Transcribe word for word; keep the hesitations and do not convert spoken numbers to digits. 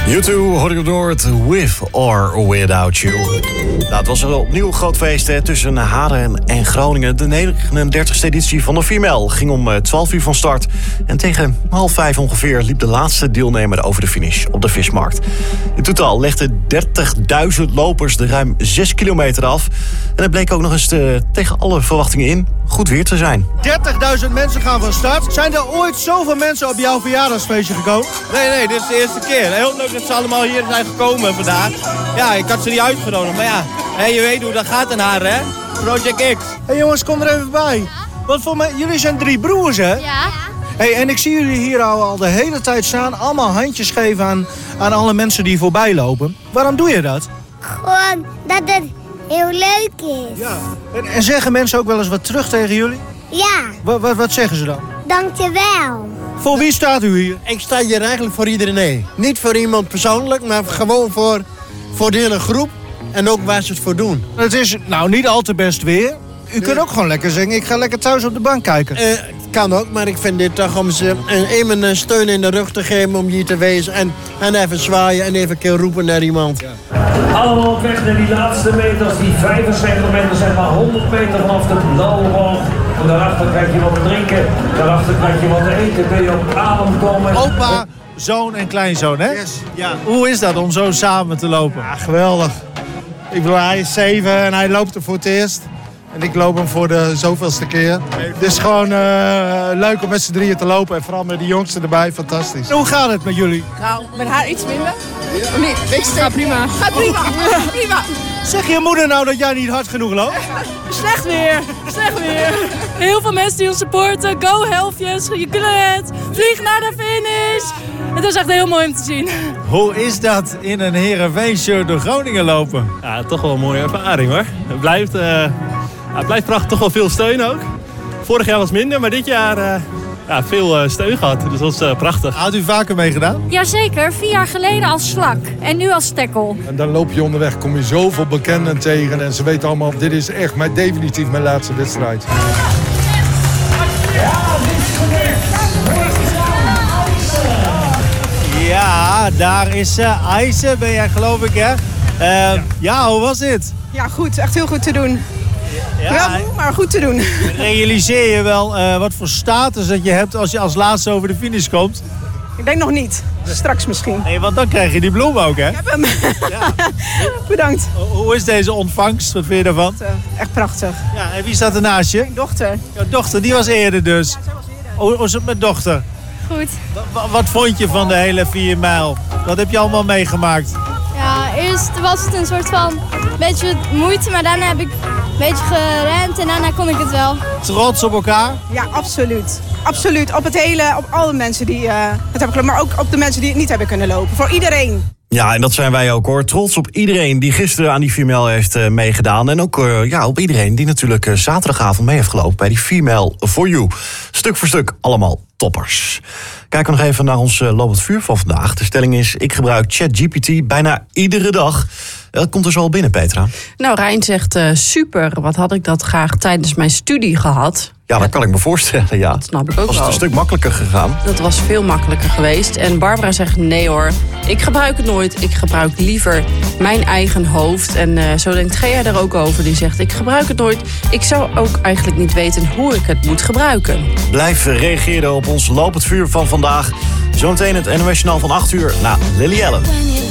U twee hoorde je door het With or Without You. Nou, het was er opnieuw een groot feest hè, tussen Haren en Groningen. De negenendertigste editie van de Female ging om twaalf uur van start. En tegen half vijf ongeveer liep de laatste deelnemer over de finish op de vismarkt. In totaal legden dertigduizend lopers de ruim zes kilometer af. En het bleek ook nog eens te, tegen alle verwachtingen in goed weer te zijn. dertigduizend mensen gaan van start. Zijn er ooit zoveel mensen op jouw verjaardagsfeestje gekomen? Nee, nee, dit is de eerste keer. Heel leuk dat ze allemaal hier zijn gekomen vandaag. Ja, ik had ze niet uitgenodigd, maar ja, hè, je weet hoe dat gaat in haar, hè? Project X. Hé hey jongens, kom er even bij. Want voor mij, jullie zijn drie broers, hè? Ja. Hey, en ik zie jullie hier al, al de hele tijd staan. Allemaal handjes geven aan, aan alle mensen die voorbij lopen. Waarom doe je dat? Gewoon dat het heel leuk is. Ja. En, en zeggen mensen ook wel eens wat terug tegen jullie? Ja. Wat, wat, wat zeggen ze dan? Dankjewel. Voor wie staat u hier? Ik sta hier eigenlijk voor iedereen. Niet voor iemand persoonlijk, maar gewoon voor, voor de hele groep. En ook waar ze het voor doen. Het is nou niet al te best weer. U kunt ook gewoon lekker zeggen, ik ga lekker thuis op de bank kijken. Uh, kan ook, maar ik vind dit toch om ze even een steun in de rug te geven om hier te wezen. En, en even zwaaien en even een keer roepen naar iemand. Ja. Allemaal op weg naar die laatste meters, die vijfenzeventig meter zijn maar honderd meter vanaf de Blauwboog. En daarachter krijg je wat te drinken, daarachter krijg je wat te eten, kun je op adem komen. Opa, zoon en kleinzoon, hè? Yes. Ja. Hoe is dat om zo samen te lopen? Ja, geweldig. Ik bedoel, hij is zeven en hij loopt er voor het eerst. En ik loop hem voor de zoveelste keer. Het is gewoon uh, leuk om met z'n drieën te lopen. En vooral met de jongste erbij, fantastisch. Hoe gaat het met jullie? Nou, met haar iets minder. Of niet? Ik ga prima. Ga prima. Prima. Zeg je moeder nou dat jij niet hard genoeg loopt? Slecht weer. Slecht weer. Heel veel mensen die ons supporten. Go Helfjes. Je kunt het. Vlieg naar de finish. Het was echt heel mooi om te zien. Hoe is dat in een Heerenveen-shirt door Groningen lopen? Ja, toch wel een mooie ervaring hoor. Het blijft, uh, het blijft prachtig, toch wel veel steun ook. Vorig jaar was minder, maar dit jaar uh, ja, veel uh, steun gehad. Dus dat is uh, prachtig. Had u vaker meegedaan? Jazeker, vier jaar geleden als slak en nu als tekkel. En dan loop je onderweg, kom je zoveel bekenden tegen. En ze weten allemaal, dit is echt mijn, definitief mijn laatste wedstrijd. Ja, daar is uh, IJsse, ben jij geloof ik hè? Uh, ja. ja, hoe was dit? Ja, goed. Echt heel goed te doen. Ja, Wel moe, maar goed te doen. Realiseer je wel uh, wat voor status dat je hebt als je als laatste over de finish komt? Ik denk nog niet. Straks misschien. Nee, want dan krijg je die bloem ook, hè? Ik heb hem. Ja. Bedankt. Hoe is deze ontvangst? Wat vind je daarvan? Echt prachtig. Ja, en wie staat er naast je? Mijn dochter. Jouw dochter, die was eerder dus. Ja, zij was eerder. Hoe, hoe is het met dochter? Goed. Wat, wat vond je van de hele vier mijl? Wat heb je allemaal meegemaakt? Ja, eerst was het een soort van beetje moeite, maar daarna heb ik een beetje gerend en daarna kon ik het wel. Trots op elkaar? Ja, absoluut. Absoluut. Op het hele, op alle mensen die uh, het hebben gelopen, maar ook op de mensen die het niet hebben kunnen lopen. Voor iedereen. Ja, en dat zijn wij ook hoor. Trots op iedereen die gisteren aan die Female heeft uh, meegedaan. En ook uh, ja, op iedereen die natuurlijk uh, zaterdagavond mee heeft gelopen bij die Female for You. Stuk voor stuk allemaal toppers. Kijken we nog even naar ons uh, lopend vuur van vandaag. De stelling is, ik gebruik ChatGPT bijna iedere dag. Dat komt er zo al binnen, Petra. Nou, Rijn zegt uh, super. Wat had ik dat graag tijdens mijn studie gehad? Ja, dat kan ik me voorstellen, ja. Dat snap ik ook was het wel. een stuk makkelijker gegaan? Dat was veel makkelijker geweest. En Barbara zegt nee hoor, ik gebruik het nooit. Ik gebruik liever mijn eigen hoofd. En uh, zo denkt Gea er ook over. Die zegt, ik gebruik het nooit. Ik zou ook eigenlijk niet weten hoe ik het moet gebruiken. Blijf reageren op ons lopend vuur van vandaag. Zometeen het N O S Journaal van acht uur naar Lily Allen.